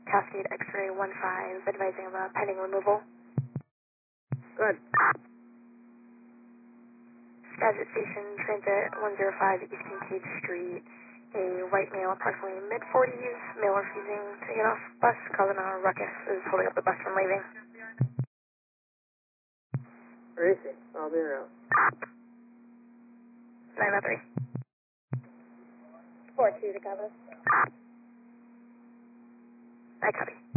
Cascade X-ray 15, advising of a pending removal. Good. Skagit Station, Transit 105 East Kincaid Street. A white male, approximately mid-40s, male refusing to get off bus, causing a ruckus, is holding up the bus from leaving. Where is he? I'll be around. 903. 4-2 to cover. I copy.